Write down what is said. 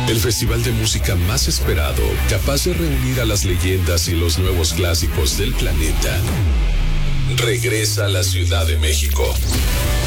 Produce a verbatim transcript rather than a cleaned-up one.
El festival de música más esperado, capaz de reunir a las leyendas y los nuevos clásicos del planeta, regresa a la Ciudad de México.